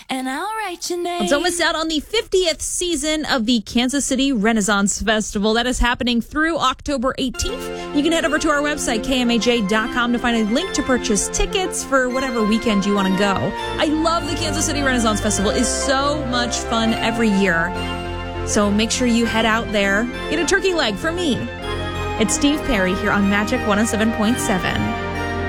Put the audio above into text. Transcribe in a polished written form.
and I'll write your name. Don't miss out on the 50th season of the Kansas City Renaissance Festival. That is happening through October 18th. You can head over to our website, kmaj.com, to find a link to purchase tickets for whatever weekend you want to go. I love the Kansas City Renaissance Festival. It's so much fun every year. So make sure you head out there. Get a turkey leg for me. It's Steve Perry here on Magic 107.7.